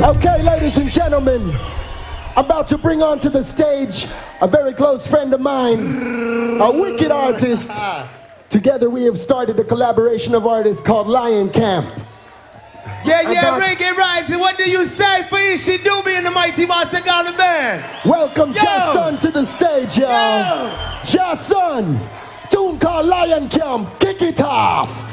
Okay, ladies and gentlemen, I'm about to bring onto the stage a very close friend of mine, a wicked artist. Together we have started a collaboration of artists called Lion Camp. Yeah, Reggae Rising, what do you say for Ishi Doobie and the Mighty Master Garland Band? Welcome Jason to the stage, y'all. Jason, tune called Lion Camp, kick it off.